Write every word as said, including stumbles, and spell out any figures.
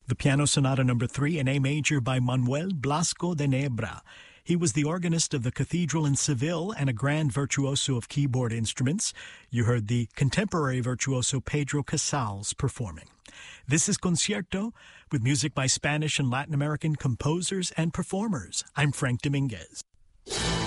The Piano Sonata Number three in A major by Manuel Blasco de Nebra. He was the organist of the cathedral in Seville and a grand virtuoso of keyboard instruments. You heard the contemporary virtuoso Pedro Casals performing. This is Concierto, with music by Spanish and Latin American composers and performers. I'm Frank Dominguez.